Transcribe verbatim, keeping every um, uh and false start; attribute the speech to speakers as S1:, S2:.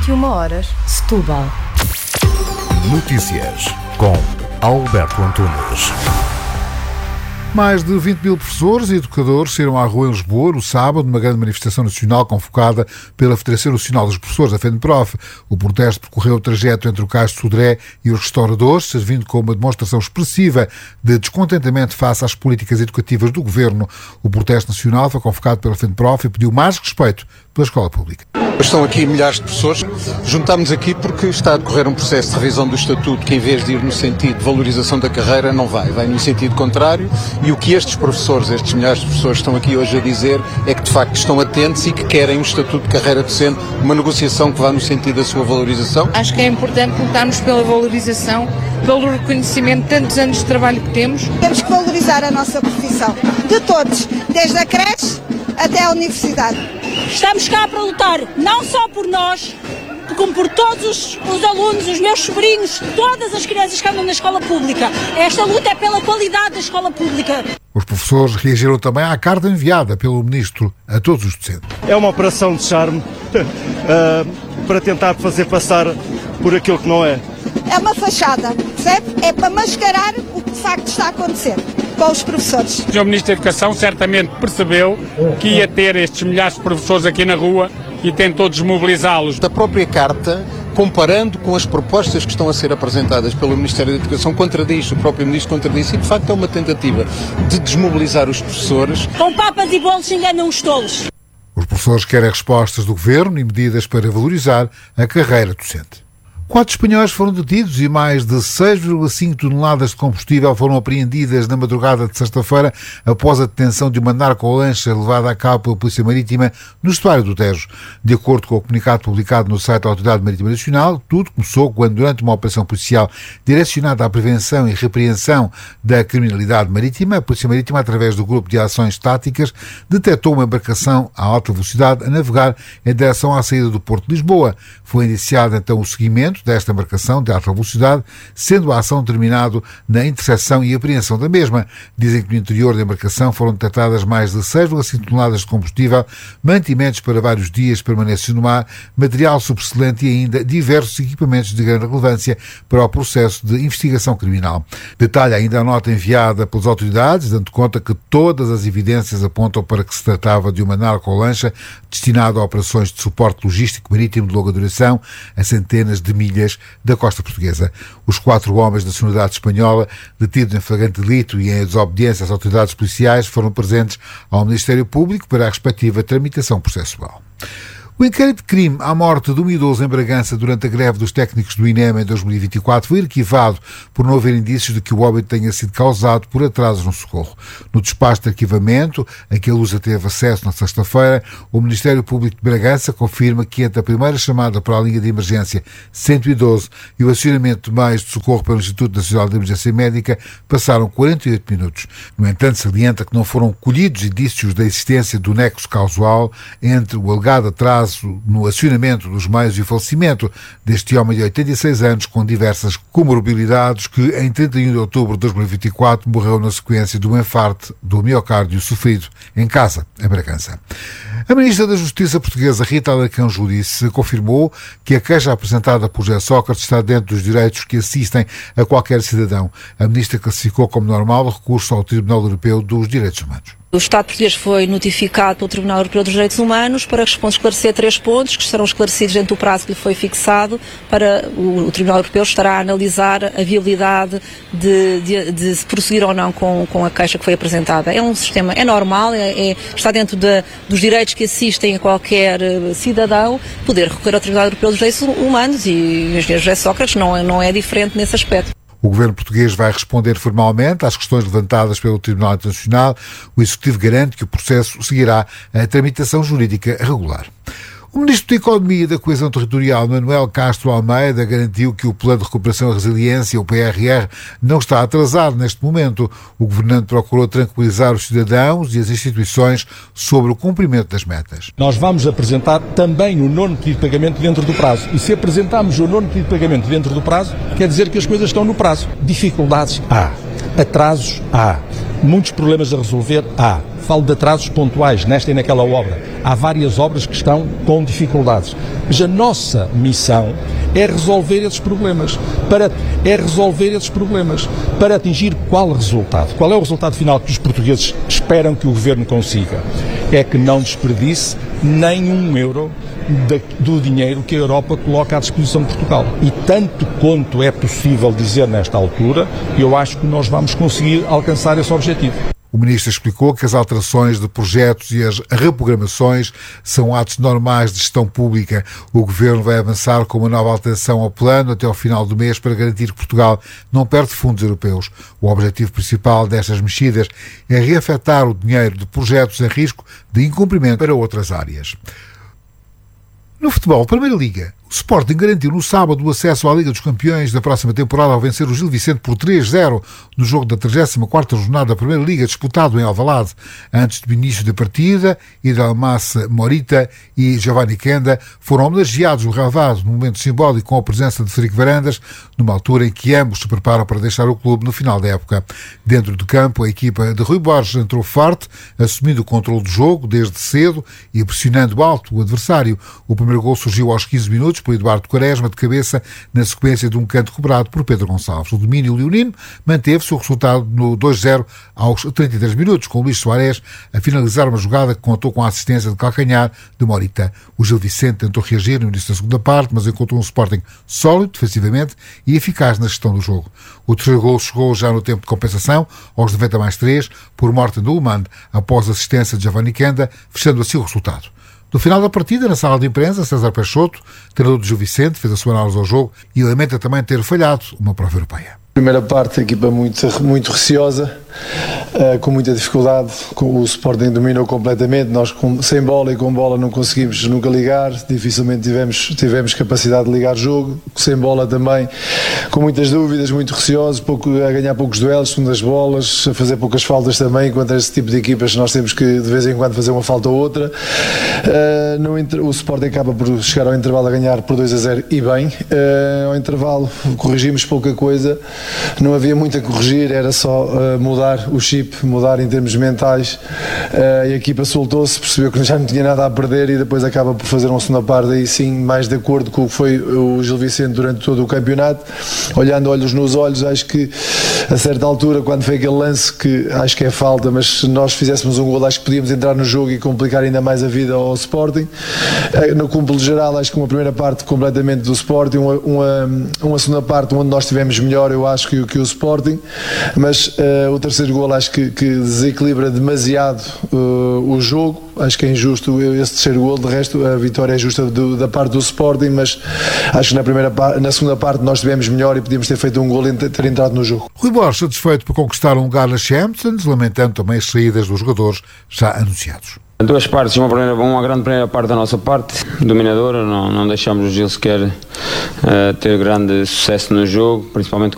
S1: vinte e uma horas, Setúbal.
S2: Notícias com Alberto Antunes. Mais de vinte mil professores e educadores saíram à rua em Lisboa no sábado numa grande manifestação nacional convocada pela Federação Nacional dos Professores, a FENPROF. O protesto percorreu o trajeto entre o Cais de Sodré e os restauradores, servindo como uma demonstração expressiva de descontentamento face às políticas educativas do governo. O protesto nacional foi convocado pela FENPROF e pediu mais respeito pela escola pública.
S3: Estão aqui milhares de pessoas. Juntámos aqui porque está a decorrer um processo de revisão do Estatuto que, em vez de ir no sentido de valorização da carreira, não vai. Vai no sentido contrário. E o que estes professores, estes milhares de pessoas estão aqui hoje a dizer é que, de facto, estão atentos e que querem um Estatuto de carreira docente, uma negociação que vá no sentido da sua valorização.
S4: Acho que é importante lutarmos pela valorização, pelo reconhecimento de tantos anos de trabalho que temos.
S5: Temos que valorizar a nossa profissão, de todos, desde a creche até à universidade.
S6: Estamos cá para lutar, não só por nós, como por todos os, os alunos, os meus sobrinhos, todas as crianças que andam na escola pública. Esta luta é pela qualidade da escola pública.
S2: Os professores reagiram também à carta enviada pelo Ministro a todos os docentes.
S7: É uma operação de charme uh, para tentar fazer passar por aquilo que não é.
S5: É uma fachada, percebe? É para mascarar o que de facto está a acontecer com os professores.
S8: O senhor Ministro da Educação certamente percebeu que ia ter estes milhares de professores aqui na rua e tentou desmobilizá-los.
S3: Da própria carta, comparando com as propostas que estão a ser apresentadas pelo Ministério da Educação, contradiz, o próprio Ministro contradiz, e de facto é uma tentativa de desmobilizar os professores.
S6: Com papas e bolos enganam os tolos.
S2: Os professores querem respostas do Governo e medidas para valorizar a carreira docente. Quatro espanhóis foram detidos e mais de seis vírgula cinco toneladas de combustível foram apreendidas na madrugada de sexta-feira após a detenção de uma narcolancha levada a cabo pela Polícia Marítima no estuário do Tejo. De acordo com o comunicado publicado no site da Autoridade Marítima Nacional, tudo começou quando, durante uma operação policial direcionada à prevenção e repreensão da criminalidade marítima, a Polícia Marítima, através do Grupo de Ações Táticas, detectou uma embarcação a alta velocidade a navegar em direção à saída do Porto de Lisboa. Foi iniciado então o seguimento desta embarcação de alta velocidade, sendo a ação terminado na interseção e apreensão da mesma. Dizem que no interior da embarcação foram detectadas mais de seis vírgula cinco toneladas de combustível, mantimentos para vários dias permanência no mar, material subselente e ainda diversos equipamentos de grande relevância para o processo de investigação criminal. Detalha ainda a nota enviada pelas autoridades, dando conta que todas as evidências apontam para que se tratava de uma narcolancha destinada a operações de suporte logístico marítimo de longa duração a centenas de milhas da costa portuguesa. Os quatro homens da nacionalidade espanhola, detidos em flagrante delito e em desobediência às autoridades policiais, foram presentes ao Ministério Público para a respectiva tramitação processual. O inquérito de crime à morte de um idoso em Bragança durante a greve dos técnicos do INEM em dois mil e vinte e quatro foi arquivado por não haver indícios de que o óbito tenha sido causado por atrasos no socorro. No despacho de arquivamento, a que a Lusa teve acesso na sexta-feira, o Ministério Público de Bragança confirma que entre a primeira chamada para a linha de emergência cento e doze e o acionamento de meios de socorro pelo Instituto Nacional de Emergência Médica passaram quarenta e oito minutos. No entanto, salienta que não foram colhidos indícios da existência do nexo causal entre o alegado atraso no acionamento dos meios e o falecimento deste homem de oitenta e seis anos com diversas comorbilidades que em trinta e um de outubro de dois mil e vinte e quatro morreu na sequência de um infarto do miocárdio sofrido em casa, em Bragança. A Ministra da Justiça portuguesa, Rita Alarcão Judice, confirmou que a queixa apresentada por José Sócrates está dentro dos direitos que assistem a qualquer cidadão. A Ministra classificou como normal o recurso ao Tribunal Europeu dos Direitos Humanos.
S9: O Estado português foi notificado pelo Tribunal Europeu dos Direitos Humanos para esclarecer três pontos que serão esclarecidos dentro do prazo que lhe foi fixado. Para o, o Tribunal Europeu estará a analisar a viabilidade de, de, de se prosseguir ou não com, com a queixa que foi apresentada. É um sistema, é normal, é, é, está dentro de, dos direitos que assistem a qualquer cidadão poder recorrer ao Tribunal Europeu dos Direitos Humanos e o engenheiro José Sócrates não, não é diferente nesse aspecto.
S2: O governo português vai responder formalmente às questões levantadas pelo Tribunal Internacional. O Executivo garante que o processo seguirá a tramitação jurídica regular. O Ministro da Economia e da Coesão Territorial, Manuel Castro Almeida, garantiu que o Plano de Recuperação e Resiliência, o P R R, não está atrasado neste momento. O governante procurou tranquilizar os cidadãos e as instituições sobre o cumprimento das metas.
S10: Nós vamos apresentar também o nono pedido de pagamento dentro do prazo. E se apresentarmos o nono pedido de pagamento dentro do prazo, quer dizer que as coisas estão no prazo. Dificuldades há, atrasos há, muitos problemas a resolver há. falo de atrasos pontuais nesta e naquela obra. Há várias obras que estão com dificuldades. Mas a nossa missão é resolver esses problemas. Para, é resolver esses problemas. Para atingir qual resultado? Qual é o resultado final que os portugueses esperam que o Governo consiga? É que não desperdice nem um euro de, do dinheiro que a Europa coloca à disposição de Portugal. E tanto quanto é possível dizer nesta altura, eu acho que nós vamos conseguir alcançar esse objetivo.
S2: O Ministro explicou que as alterações de projetos e as reprogramações são atos normais de gestão pública. O Governo vai avançar com uma nova alteração ao plano até ao final do mês para garantir que Portugal não perde fundos europeus. O objetivo principal destas mexidas é reafetar o dinheiro de projetos em risco de incumprimento para outras áreas. No futebol, Primeira Liga, o Sporting garantiu no sábado o acesso à Liga dos Campeões da próxima temporada ao vencer o Gil Vicente por três a zero no jogo da trigésima quarta jornada da Primeira Liga, disputado em Alvalade. Antes do início da partida, Idalmassa Morita e Giovanni Kenda foram homenageados no relvado, num momento simbólico com a presença de Frederico Varandas, numa altura em que ambos se preparam para deixar o clube no final da época. Dentro do campo, a equipa de Rui Borges entrou forte, assumindo o controle do jogo desde cedo e pressionando alto o adversário. O primeiro gol surgiu aos quinze minutos por Eduardo Quaresma, de cabeça, na sequência de um canto cobrado por Pedro Gonçalves. O domínio leonino manteve-se o resultado no dois a zero aos trinta e três minutos, com Luís Soares a finalizar uma jogada que contou com a assistência de calcanhar de Morita. O Gil Vicente tentou reagir no início da segunda parte, mas encontrou um Sporting sólido defensivamente e eficaz na gestão do jogo. O terceiro gol chegou já no tempo de compensação, aos noventa mais três, por Morten Dullmann, após a assistência de Giovanni Kenda, fechando assim o resultado. No final da partida, na sala de imprensa, César Peixoto, treinador do Gil Vicente, fez a sua análise ao jogo e lamenta também ter falhado uma prova europeia.
S11: Primeira parte, a equipa muito, muito receosa, uh, com muita dificuldade, o Sporting dominou completamente, nós com, sem bola e com bola não conseguimos nunca ligar, dificilmente tivemos, tivemos capacidade de ligar jogo, sem bola também, com muitas dúvidas, muito receosos, pouco, a ganhar poucos duelos, segundas bolas, a fazer poucas faltas também, contra esse tipo de equipas nós temos que de vez em quando fazer uma falta ou outra. Uh, no, o Sporting acaba por chegar ao intervalo a ganhar por dois a zero e bem, uh, ao intervalo corrigimos pouca coisa. Não havia muito a corrigir, era só uh, mudar o chip, mudar em termos mentais, uh, e a equipa soltou-se, percebeu que já não tinha nada a perder e depois acaba por fazer uma segunda parte aí sim mais de acordo com o que foi o Gil Vicente durante todo o campeonato. Olhando olhos nos olhos, acho que a certa altura, quando foi aquele lance que acho que é falta, mas se nós fizéssemos um gol acho que podíamos entrar no jogo e complicar ainda mais a vida ao Sporting. Uh, no cúmulo geral, acho que uma primeira parte completamente do Sporting, uma, uma, uma segunda parte onde nós estivemos melhor, eu acho que, que o Sporting, mas uh, o terceiro gol acho que, que desequilibra demasiado uh, o jogo, acho que é injusto esse terceiro gol, de resto a vitória é justa do, da parte do Sporting, mas acho que na, primeira, na segunda parte nós estivemos melhor e podíamos ter feito um gol e ter entrado no jogo.
S2: Rui Borges satisfeito por conquistar um lugar na Champions, lamentando também as saídas dos jogadores já anunciados.
S12: Duas partes, uma, primeira, uma grande primeira parte da nossa parte, dominadora, não, não deixamos o Gil sequer uh, ter grande sucesso no jogo, principalmente